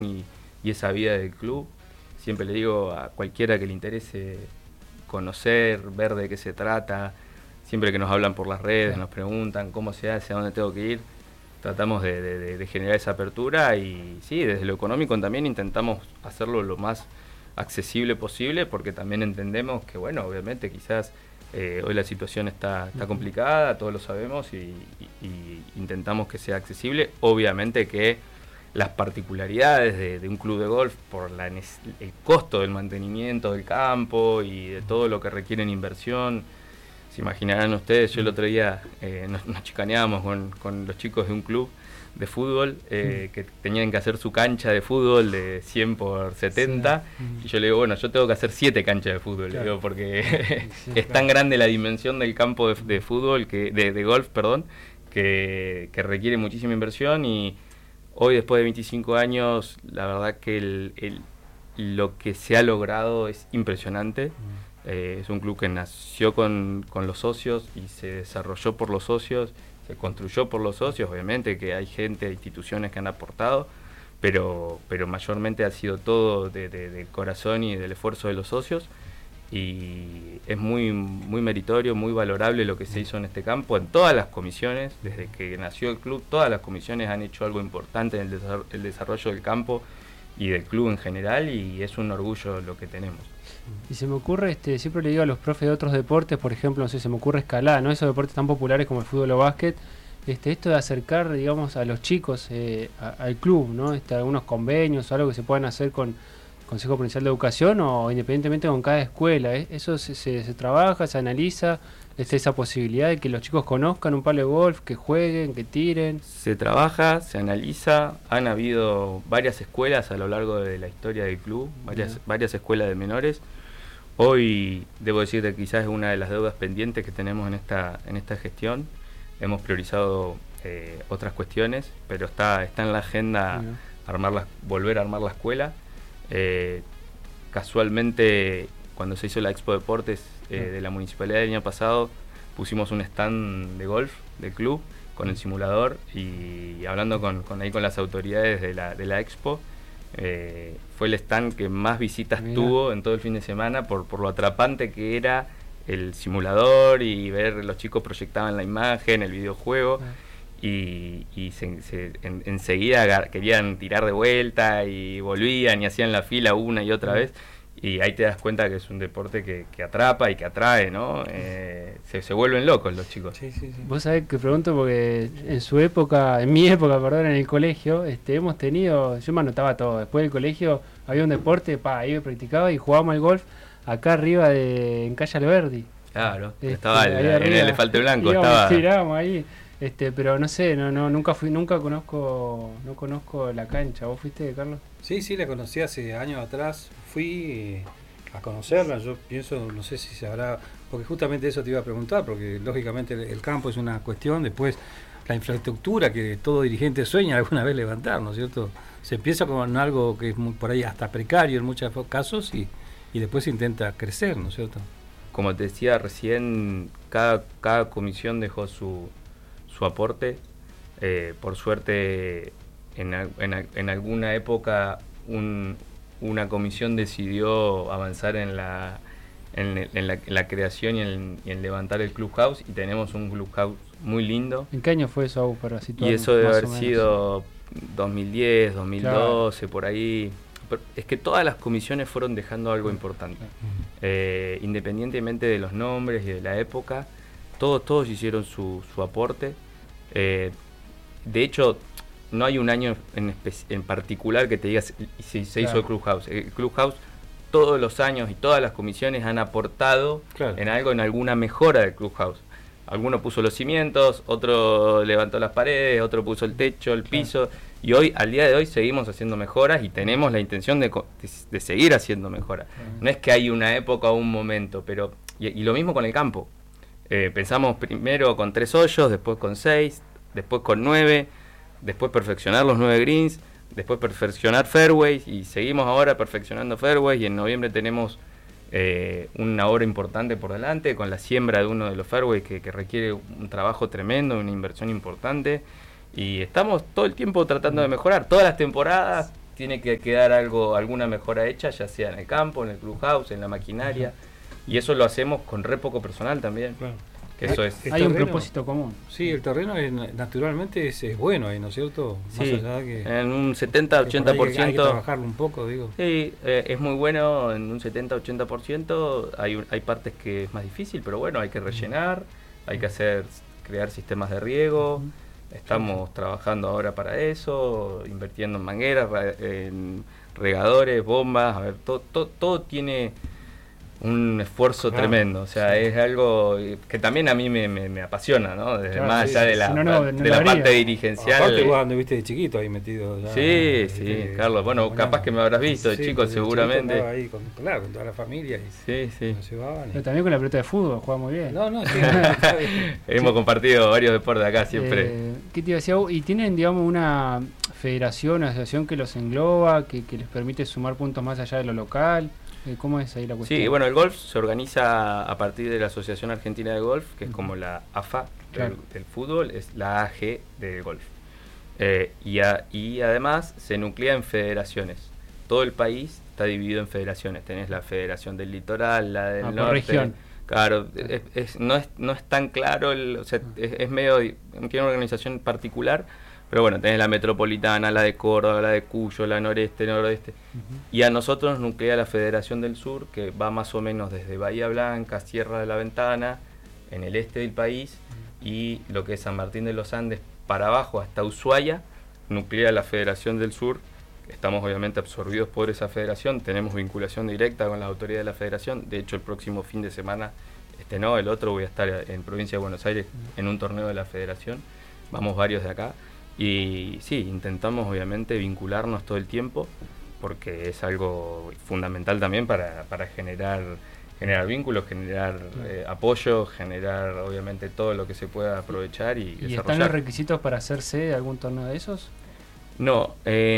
y esa vida del club. Siempre le digo a cualquiera que le interese conocer, ver de qué se trata, siempre que nos hablan por las redes, nos preguntan cómo se hace, a dónde tengo que ir, tratamos de generar esa apertura y sí, desde lo económico también intentamos hacerlo lo más accesible posible, porque también entendemos que, bueno, obviamente quizás hoy la situación está complicada, todos lo sabemos y intentamos que sea accesible. Obviamente que las particularidades de un club de golf por el costo del mantenimiento del campo y de todo lo que requiere en inversión. Se imaginarán ustedes, yo el otro día nos chicaneábamos con los chicos de un club de fútbol que tenían que hacer su cancha de fútbol de 100 por 70 y yo le digo, bueno, yo tengo que hacer 7 canchas de fútbol, claro. Digo, porque es tan grande la dimensión del campo de fútbol, de golf, perdón, que requiere muchísima inversión. Y hoy, después de 25 años, la verdad que lo que se ha logrado es impresionante. Es un club que nació con los socios y se desarrolló por los socios, se construyó por los socios. Obviamente que hay gente, instituciones que han aportado, pero mayormente ha sido todo del corazón y del esfuerzo de los socios. Y es muy meritorio, muy valorable lo que se hizo en este campo, en todas las comisiones. Desde que nació el club, todas las comisiones han hecho algo importante en el desarrollo del campo y del club en general, y es un orgullo lo que tenemos. Y se me ocurre, siempre le digo a los profes de otros deportes, por ejemplo, no sé, se me ocurre escalada, ¿no? Esos deportes tan populares como el fútbol o básquet, esto de acercar, digamos, a los chicos al club, ¿no? Algunos convenios o algo que se puedan hacer con Consejo Provincial de Educación o independientemente con cada escuela. Eso se trabaja, se analiza, esa posibilidad de que los chicos conozcan un palo de golf, que jueguen, que tiren. Se trabaja, se analiza. Han habido varias escuelas a lo largo de la historia del club, varias escuelas de menores. Hoy debo decir que quizás es una de las deudas pendientes que tenemos en esta gestión. Hemos priorizado otras cuestiones, pero está en la agenda volver a armar la escuela. Casualmente, cuando se hizo la Expo Deportes de la Municipalidad del año pasado, pusimos un stand de golf del club con el simulador, y hablando con las autoridades de la Expo, fue el stand que más visitas tuvo en todo el fin de semana por lo atrapante que era el simulador y ver los chicos proyectaban la imagen, el videojuego. Y enseguida querían tirar de vuelta y volvían y hacían la fila una y otra vez, y ahí te das cuenta que es un deporte que atrapa y que atrae, ¿no? Se vuelven locos los chicos. Sí. Vos sabés que pregunto porque en mi época, perdón, en el colegio, hemos tenido, yo me anotaba todo, después del colegio había un deporte, ahí practicaba y jugábamos al golf acá arriba en Calle Alberdi. Claro, estaba en el elefante blanco, tirábamos ahí. Pero no sé, nunca conozco la cancha. ¿Vos fuiste, Carlos? Sí, la conocí hace años atrás. Fui a conocerla. Yo pienso, no sé si se habrá, porque justamente eso te iba a preguntar, porque lógicamente el campo es una cuestión. Después la infraestructura que todo dirigente sueña alguna vez levantar, ¿no es cierto? Se empieza con algo que es por ahí hasta precario en muchos casos y después se intenta crecer, ¿no es cierto? Como te decía recién, cada comisión dejó su aporte. Por suerte, en alguna época una comisión decidió avanzar en la creación y en levantar el clubhouse, y tenemos un clubhouse muy lindo. ¿En qué año fue eso, para situar? Y eso debe haber sido 2010, 2012, claro. Por ahí. Es que todas las comisiones fueron dejando algo importante, independientemente de los nombres y de la época. Todos hicieron su aporte. De hecho, no hay un año en particular que te digas si se hizo el Clubhouse. El Clubhouse, todos los años y todas las comisiones han aportado en alguna mejora del Clubhouse. Alguno puso los cimientos, otro levantó las paredes, otro puso el techo, el piso, y hoy, al día de hoy, seguimos haciendo mejoras y tenemos la intención de seguir haciendo mejoras. No es que hay una época o un momento, pero y lo mismo con el campo. Pensamos primero con 3 hoyos, después con 6, después con 9, después perfeccionar los 9 greens, después perfeccionar fairways, y seguimos ahora perfeccionando fairways, y en noviembre tenemos una obra importante por delante con la siembra de uno de los fairways que requiere un trabajo tremendo, una inversión importante, y estamos todo el tiempo tratando de mejorar. Todas las temporadas tiene que quedar alguna mejora hecha, ya sea en el campo, en el clubhouse, en la maquinaria, y eso lo hacemos con re poco personal también. Claro. Que eso es. Hay un propósito común. Sí, el terreno naturalmente es bueno ahí, ¿no es cierto? Más Sí, allá que en un 70-80%. hay que trabajarlo un poco, digo. Sí, es muy bueno en un 70-80%. Hay partes que es más difícil, pero bueno, hay que rellenar, hay que crear sistemas de riego. Estamos trabajando ahora para eso, invirtiendo en mangueras, en regadores, bombas. A ver, todo tiene un esfuerzo tremendo, o sea, es algo que también a mí me apasiona, ¿no? Desde más allá de la parte dirigencial. Aparte vos anduviste de chiquito ahí metido. Ya, sí, Carlos, bueno, capaz que me habrás visto de chico, seguramente. Chico ahí con toda la familia. Y sí. Nos llevaban Pero también con la pelota de fútbol, jugaba muy bien. No, sí. Hemos compartido varios deportes acá siempre. ¿Qué te iba a decir? ¿Y tienen, digamos, una federación, una asociación que los engloba, que les permite sumar puntos más allá de lo local? ¿Cómo es ahí la cuestión? Sí, bueno, el golf se organiza a partir de la Asociación Argentina de Golf, que es como la AFA del fútbol, es la AG del golf. Y además se nuclea en federaciones. Todo el país está dividido en federaciones. Tenés la Federación del Litoral, la del norte. Región. Claro, no es tan claro, o sea, es medio, tiene una organización particular. Pero bueno, tenés la metropolitana, la de Córdoba, la de Cuyo, la noreste, noroeste. Y a nosotros nos nuclea la Federación del Sur, que va más o menos desde Bahía Blanca, Sierra de la Ventana, en el este del país, y lo que es San Martín de los Andes para abajo hasta Ushuaia, nuclea la Federación del Sur. Estamos obviamente absorbidos por esa federación, tenemos vinculación directa con las autoridades de la federación. De hecho, el próximo fin de semana, el otro, voy a estar en Provincia de Buenos Aires en un torneo de la federación. Vamos varios de acá. Y sí, intentamos obviamente vincularnos todo el tiempo, porque es algo fundamental también para generar vínculos, generar apoyo, generar obviamente todo lo que se pueda aprovechar y desarrollar. ¿Están los requisitos para ser sede de algún torneo de esos? No,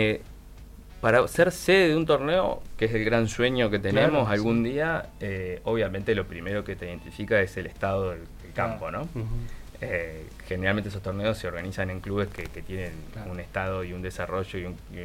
para ser sede de un torneo, que es el gran sueño que tenemos algún día, obviamente lo primero que te identifica es el estado del campo, ¿no? Generalmente esos torneos se organizan en clubes que tienen un estado y un desarrollo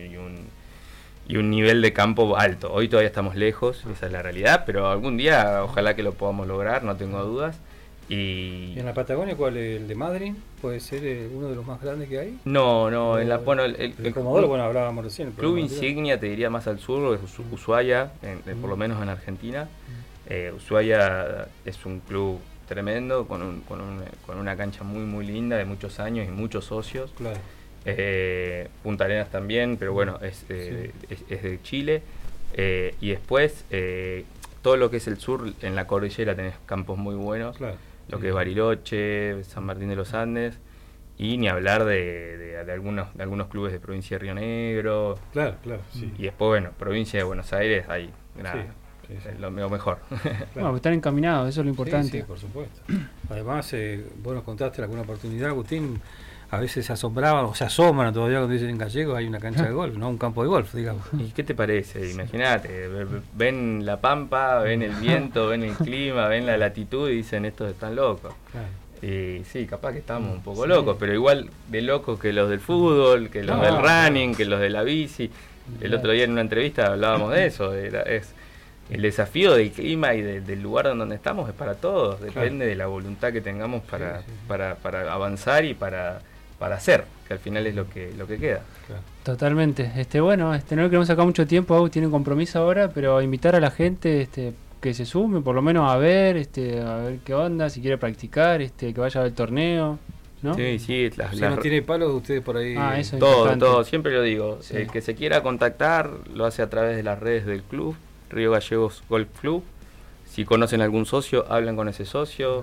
y un nivel de campo alto. Hoy todavía estamos lejos, esa es la realidad, pero algún día ojalá que lo podamos lograr, no tengo dudas. ¿Y en la Patagonia cuál es el de Madrid? ¿Puede ser uno de los más grandes que hay? No, el Comodoro, hablábamos recién. Club insignia, te diría más al sur, es Ushuaia, por lo menos en Argentina. Ushuaia es un club tremendo, con una cancha muy muy linda, de muchos años y muchos socios. Claro. Punta Arenas también, pero bueno, es de Chile. Y después, todo lo que es el sur, en la cordillera tenés campos muy buenos. Claro. Lo que es Bariloche, San Martín de los Andes, y ni hablar de algunos clubes de provincia de Río Negro. Claro, sí. Y después, bueno, provincia de Buenos Aires, hay nada. Sí. Lo mejor. Claro. Bueno, están encaminados, eso es lo importante. Sí, por supuesto. Además, vos nos contaste alguna oportunidad, Agustín, a veces se asombraban o se asombran todavía cuando dicen en gallego hay una cancha de golf, no un campo de golf, digamos. ¿Y qué te parece? Imagínate, ven la pampa, ven el viento, ven el clima, ven la latitud y dicen estos están locos. Claro. Y sí, capaz que estamos un poco locos, pero igual de locos que los del fútbol, que los del running, que los de la bici. El otro día en una entrevista hablábamos de eso, el desafío del clima y del lugar en donde estamos es para todos, depende de la voluntad que tengamos para avanzar y para hacer, que al final es lo que queda. Claro. Totalmente. Bueno, no le queremos sacar mucho tiempo, Agus tiene un compromiso ahora, pero invitar a la gente que se sume, por lo menos a ver qué onda, si quiere practicar, que vaya al torneo, ¿no? Sí, no tiene palos ustedes por ahí. Eso todo, siempre lo digo. Sí. El que se quiera contactar lo hace a través de las redes del club, Río Gallegos Golf Club. Si conocen algún socio, hablan con ese socio.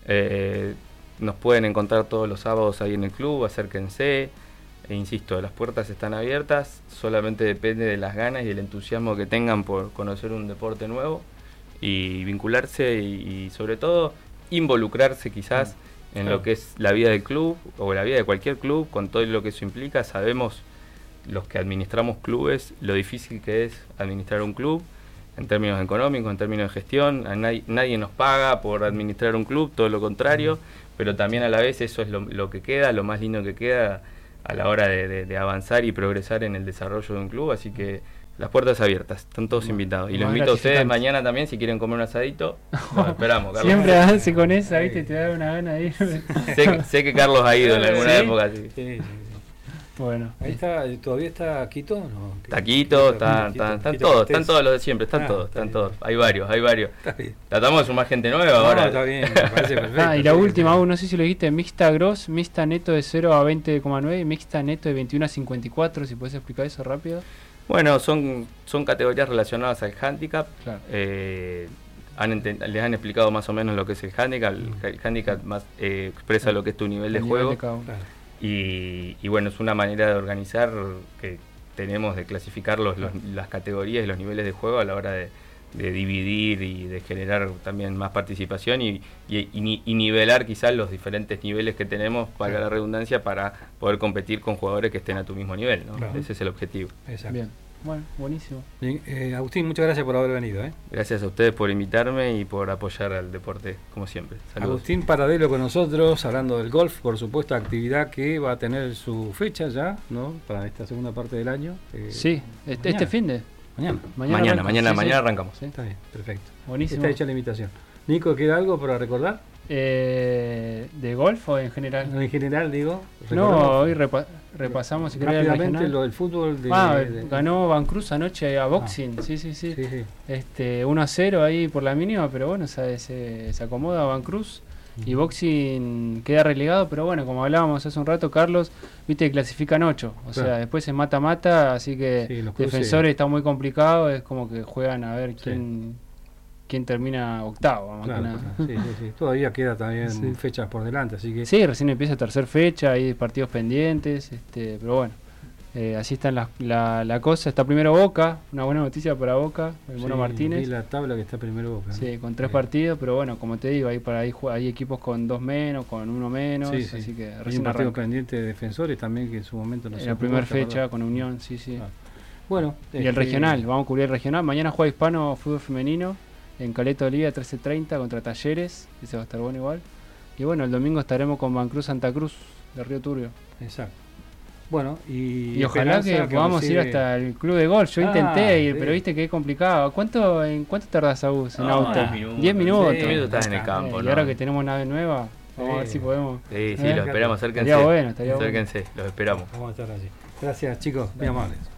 Nos pueden encontrar todos los sábados ahí en el club, acérquense. Insisto, las puertas están abiertas, solamente depende de las ganas y el entusiasmo que tengan por conocer un deporte nuevo y vincularse y sobre todo involucrarse quizás en lo que es la vida del club o la vida de cualquier club, con todo lo que eso implica. Sabemos los que administramos clubes lo difícil que es administrar un club en términos económicos, en términos de gestión. Nadie nos paga por administrar un club, todo lo contrario, pero también a la vez eso es lo que queda, lo más lindo que queda a la hora de avanzar y progresar en el desarrollo de un club, así que las puertas abiertas, están todos invitados. Y los invito a ustedes mañana también, si quieren comer un asadito. Bueno, esperamos, Carlos. Siempre hace con esa, ¿viste? Te da una gana de ir. Sé que Carlos ha ido en alguna época. Sí. Sí. Bueno. Ahí está, ¿todavía está Quito? No, está Quito, están todos, están todos los de siempre, están bien. todos. Hay varios. Está bien. Tratamos de sumar gente nueva ahora. Está bien, me parece perfecto. Y la última, no sé si lo dijiste, mixta gross, mixta neto de 0 a 20,9 y mixta neto de 21 a 54, si puedes explicar eso rápido. Bueno, son categorías relacionadas al handicap. Claro. Les han explicado más o menos lo que es el handicap. El handicap más expresa lo que es tu nivel de juego. Claro. Y bueno, es una manera de organizar que tenemos de clasificar las categorías y los niveles de juego a la hora de dividir y de generar también más participación y nivelar quizás los diferentes niveles que tenemos, para la redundancia, para poder competir con jugadores que estén a tu mismo nivel, ¿no? Claro. Ese es el objetivo. Exacto. Bien, bueno, buenísimo. Bien, Agustín, muchas gracias por haber venido. Gracias a ustedes por invitarme y por apoyar al deporte, como siempre. Saludos. Agustín Paradelo con nosotros, hablando del golf, por supuesto, actividad que va a tener su fecha ya, ¿no? Para esta segunda parte del año. Sí, este fin de... Mañana arrancamos. ¿Sí? Está bien, perfecto. Buenísimo. Está hecha la invitación. Nico, ¿queda algo para recordar? ¿De golf o en general? En general, digo. No, hoy repasamos si querés, rápidamente lo del fútbol. Ganó Van Cruz anoche a boxing, sí. 1-0 ahí por la mínima, pero bueno, se acomoda Van Cruz. Y boxing queda relegado, pero bueno, como hablábamos hace un rato, Carlos, viste que clasifican 8, o sea, después se mata-mata, así que Defensores está muy complicado, es como que juegan a ver quién termina octavo, más que nada. Sí. Todavía queda también fechas por delante, así que... Sí, recién empieza tercera fecha, hay partidos pendientes, pero bueno, así está la cosa. Está primero Boca, una buena noticia para Boca, el Mono Martínez. Y la tabla que está primero Boca. Sí, con 3 partidos, pero bueno, como te digo, hay equipos con 2 menos, con 1 menos, así que hay recién un partido arranca. pendiente de Defensores también, que en su momento no se la primera fecha ¿verdad? con Unión, sí. Bueno, y el regional, vamos a cubrir el regional. Mañana juega Hispano Fútbol Femenino en Caleta Olivia 13:30 contra Talleres, ese va a estar bueno igual. Y bueno, el domingo estaremos con Van Cruz Santa Cruz de Río Turbio. Exacto. Bueno, y ojalá que podamos ir hasta el club de golf. Yo intenté ir, pero viste que es complicado. ¿En cuánto tardás, Agus, en auto? 10 minutos. 10 minutos estás en el campo. Y ahora que tenemos nave nueva, vamos a ver si podemos. Sí, los esperamos, acérquense. Estaría bueno. Acérquense, los esperamos. Vamos a estar allí. Gracias, chicos, muy amables.